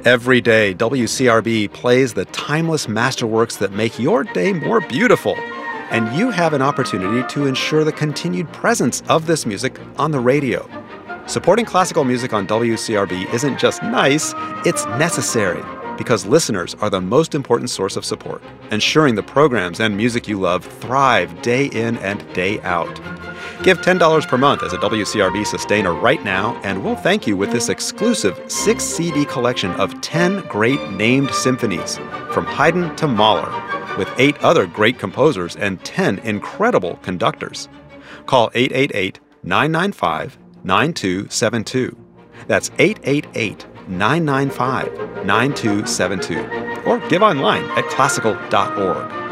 Every day, WCRB plays the timeless masterworks that make your day more beautiful. And you have an opportunity to ensure the continued presence of this music on the radio. Supporting classical music on WCRB isn't just nice, it's necessary, because listeners are the most important source of support, ensuring the programs and music you love thrive day in and day out. Give $10 per month as a WCRB sustainer right now, and we'll thank you with this exclusive 6-CD collection of 10 great named symphonies, from Haydn to Mahler, with 8 other great composers and 10 incredible conductors. Call 888-995-9272. That's 888-995-9272. Or give online at classical.org.